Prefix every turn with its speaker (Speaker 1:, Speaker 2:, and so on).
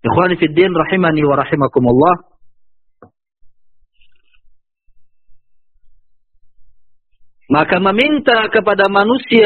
Speaker 1: Ikhwani fid din rahimani wa rahimakumullah. Maka meminta kepada manusia